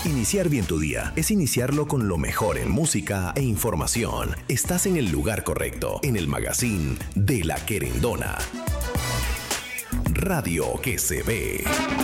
Iniciar bien tu día es iniciarlo con lo mejor en música e información. Estás en el lugar correcto, en el magazine de La Querendona. Radio que se ve.